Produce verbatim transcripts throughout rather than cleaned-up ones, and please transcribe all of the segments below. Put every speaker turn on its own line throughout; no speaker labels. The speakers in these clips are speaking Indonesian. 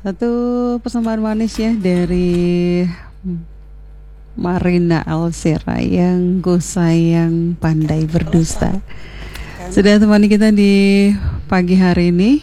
Satu persembahan manis ya dari Marina Alsera yang ku sayang pandai berdusta. Sudah temani kita di pagi hari ini.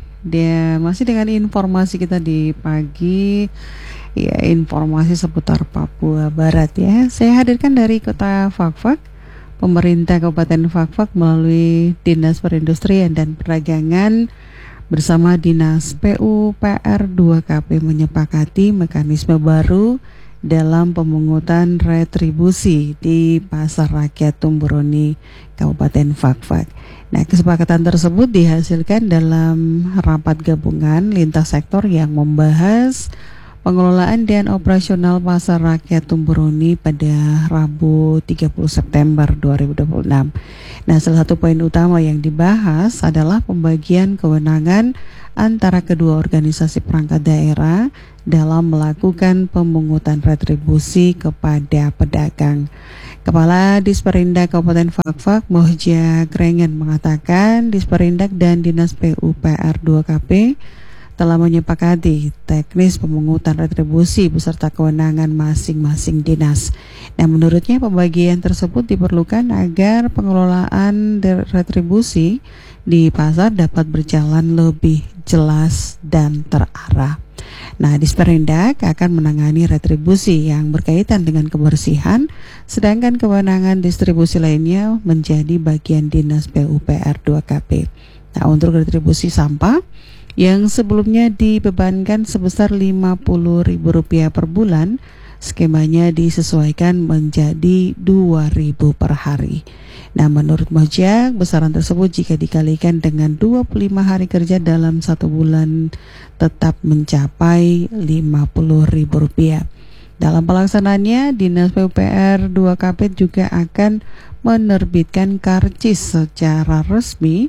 Dia masih dengan informasi kita di pagi, ya, informasi seputar Papua Barat ya. Saya hadirkan dari Kota Fakfak. Pemerintah Kabupaten Fakfak melalui Dinas Perindustrian dan Perdagangan bersama Dinas P U P R dua K P menyepakati mekanisme baru dalam pemungutan retribusi di Pasar Rakyat Tumburuni Kabupaten Fakfak. Nah, kesepakatan tersebut dihasilkan dalam rapat gabungan lintas sektor yang membahas pengelolaan dan operasional Pasar Rakyat Tumburuni pada Rabu tiga puluh September dua ribu dua puluh enam. Nah, salah satu poin utama yang dibahas adalah pembagian kewenangan antara kedua organisasi perangkat daerah dalam melakukan pemungutan retribusi kepada pedagang. Kepala Disperindak Kabupaten Fakfak, Mohja Grengen, mengatakan Disperindak dan Dinas P U P R dua K P telah menyepakati teknis pemungutan retribusi beserta kewenangan masing-masing dinas. Nah, menurutnya pembagian tersebut diperlukan agar pengelolaan retribusi di pasar dapat berjalan lebih jelas dan terarah. Nah, Disperindak akan menangani retribusi yang berkaitan dengan kebersihan, sedangkan kewenangan distribusi lainnya menjadi bagian Dinas P U P R dua K P. Nah, untuk retribusi sampah yang sebelumnya dibebankan sebesar lima puluh ribu rupiah per bulan, skemanya disesuaikan menjadi dua ribu per hari. Nah, menurut Mojak, besaran tersebut jika dikalikan dengan dua puluh lima hari kerja dalam satu bulan tetap mencapai lima puluh ribu rupiah. Dalam pelaksanaannya, Dinas P U P R dua K P juga akan menerbitkan karcis secara resmi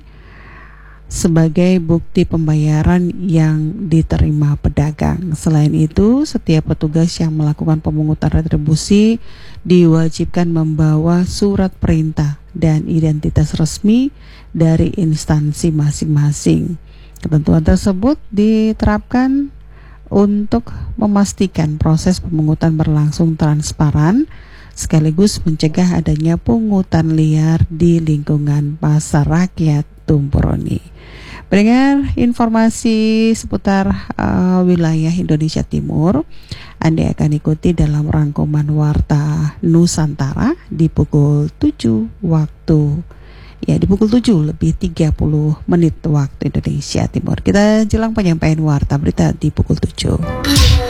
sebagai bukti pembayaran yang diterima pedagang. Selain itu, setiap petugas yang melakukan pemungutan retribusi diwajibkan membawa surat perintah dan identitas resmi dari instansi masing-masing. Ketentuan tersebut diterapkan untuk memastikan proses pemungutan berlangsung transparan sekaligus mencegah adanya pungutan liar di lingkungan Pasar Rakyat Tumburuni. Mendengar informasi seputar uh, wilayah Indonesia Timur, Anda akan ikuti dalam rangkuman Warta Nusantara di pukul tujuh waktu ya di pukul tujuh lebih tiga puluh menit waktu Indonesia Timur. Kita jelang penyampaian warta berita di pukul tujuh.